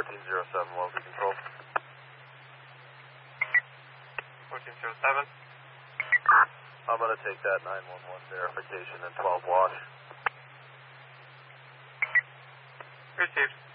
1407, Wellesley Control. 1407. I'm going to take that 911 verification and 12 wash. Received.